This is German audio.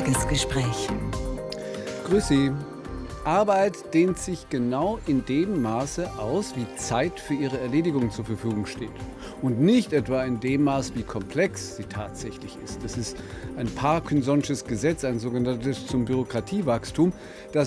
Tagesgespräch. Grüß Sie. Arbeit dehnt sich genau in dem Maße aus, wie Zeit für ihre Erledigung zur Verfügung steht. Und nicht etwa in dem Maß, wie komplex sie tatsächlich ist. Das ist ein Parkinson'sches Gesetz, ein sogenanntes zum Bürokratiewachstum, das